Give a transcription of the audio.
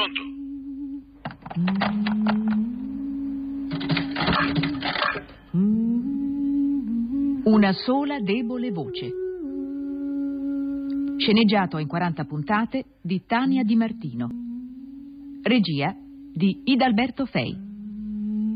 Pronto? Una sola debole voce. Sceneggiato in 40 puntate di Tania Di Martino. Regia di Idalberto Fei.